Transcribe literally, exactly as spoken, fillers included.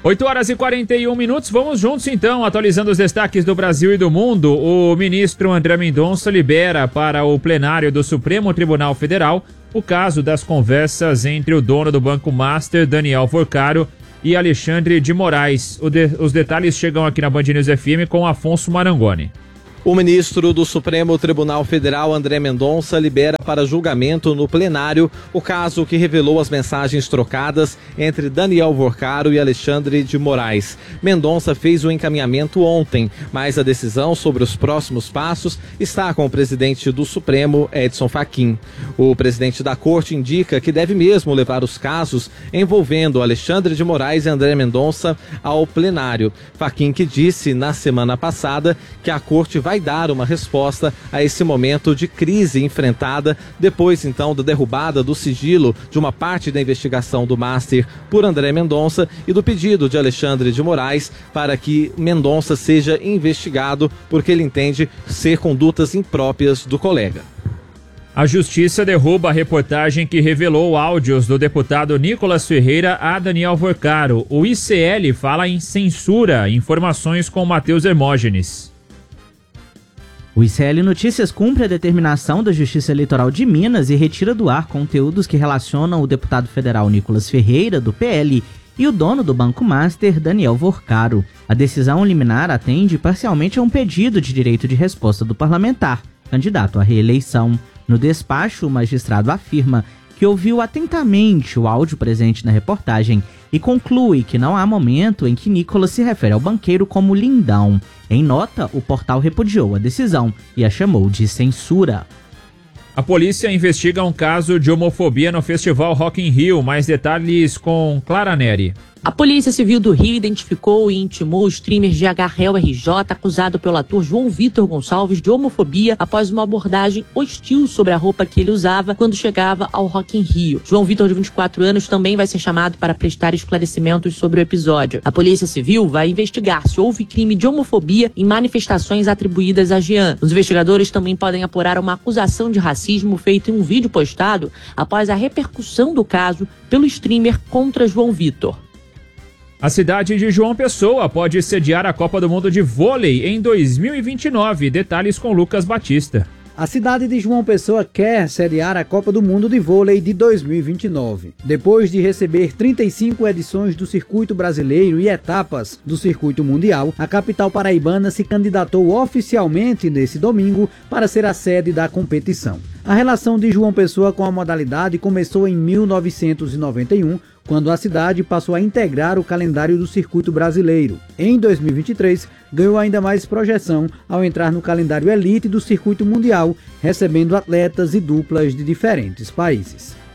oito horas e quarenta e um minutos, vamos juntos então, atualizando os destaques do Brasil e do mundo. O ministro André Mendonça libera para o plenário do Supremo Tribunal Federal o caso das conversas entre o dono do Banco Master, Daniel Vorcaro, e Alexandre de Moraes. O de, os detalhes chegam aqui na Band News F M com Afonso Marangoni. O ministro do Supremo Tribunal Federal, André Mendonça, libera para julgamento no plenário o caso que revelou as mensagens trocadas entre Daniel Vorcaro e Alexandre de Moraes. Mendonça fez o encaminhamento ontem, mas a decisão sobre os próximos passos está com o presidente do Supremo, Edson Fachin. O presidente da corte indica que deve mesmo levar os casos envolvendo Alexandre de Moraes e André Mendonça ao plenário. Fachin que disse na semana passada que a corte vai dar uma resposta a esse momento de crise enfrentada depois então da derrubada do sigilo de uma parte da investigação do Master por André Mendonça e do pedido de Alexandre de Moraes para que Mendonça seja investigado porque ele entende ser condutas impróprias do colega. A Justiça derruba a reportagem que revelou áudios do deputado Nicolas Ferreira a Daniel Vorcaro. O I C L fala em censura. Informações com Matheus Hermógenes. O I C L Notícias cumpre a determinação da Justiça Eleitoral de Minas e retira do ar conteúdos que relacionam o deputado federal Nicolas Ferreira, do P L, e o dono do Banco Master, Daniel Vorcaro. A decisão liminar atende parcialmente a um pedido de direito de resposta do parlamentar, candidato à reeleição. No despacho, o magistrado afirma que ouviu atentamente o áudio presente na reportagem e conclui que não há momento em que Nicolas se refere ao banqueiro como lindão. Em nota, o portal repudiou a decisão e a chamou de censura. A polícia investiga um caso de homofobia no festival Rock in Rio. Mais detalhes com Clara Neri. A Polícia Civil do Rio identificou e intimou o streamer G H Real R J, acusado pelo ator João Vitor Gonçalves de homofobia após uma abordagem hostil sobre a roupa que ele usava quando chegava ao Rock in Rio. João Vitor, de vinte e quatro anos, também vai ser chamado para prestar esclarecimentos sobre o episódio. A Polícia Civil vai investigar se houve crime de homofobia em manifestações atribuídas a Jean. Os investigadores também podem apurar uma acusação de racismo feita em um vídeo postado após a repercussão do caso pelo streamer contra João Vitor. A cidade de João Pessoa pode sediar a Copa do Mundo de Vôlei em dois mil e vinte e nove. Detalhes com Lucas Batista. A cidade de João Pessoa quer sediar a Copa do Mundo de Vôlei de dois mil e vinte e nove. Depois de receber trinta e cinco edições do Circuito Brasileiro e etapas do Circuito Mundial, a capital paraibana se candidatou oficialmente nesse domingo para ser a sede da competição. A relação de João Pessoa com a modalidade começou em mil novecentos e noventa e um, quando a cidade passou a integrar o calendário do circuito brasileiro. Em dois mil e vinte e três, ganhou ainda mais projeção ao entrar no calendário elite do circuito mundial, recebendo atletas e duplas de diferentes países.